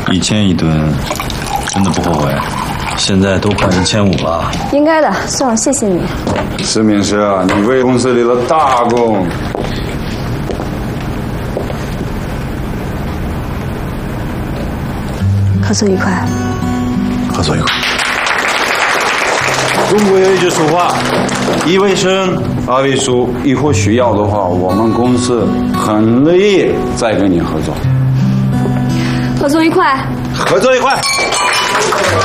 1000一吨，真的不后悔。现在都快1500了。 应该的，算了，谢谢你。 石敏师啊，你为公司立了大功。 合作愉快。 合作愉快。 中国有一句俗话，1为生，2为熟。以后需要的话，我们公司很乐意再跟你合作。 合作愉快。 合作愉快。